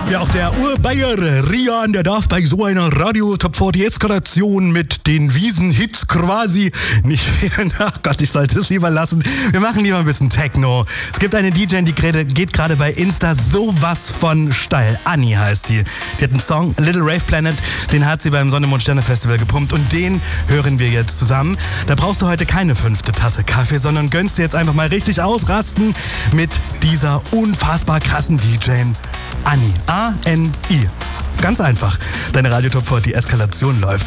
Ja, auch der Urbayer Rian, der darf bei so einer Radio Top 40 Eskalation mit den Wiesen-Hits quasi nicht fehlen. Ach Gott, ich sollte es lieber lassen. Wir machen lieber ein bisschen Techno. Es gibt eine DJ, die geht gerade bei Insta sowas von steil. Anni heißt die. Die hat einen Song, Little Rave Planet, den hat sie beim Sonne Mond Sterne Festival gepumpt und den hören wir jetzt zusammen. Da brauchst du heute keine 5. Tasse Kaffee, sondern gönnst dir jetzt einfach mal richtig ausrasten mit dieser unfassbar krassen DJ Anni. A-N-I. Ganz einfach. Deine Radio Top 40 Eskalation läuft.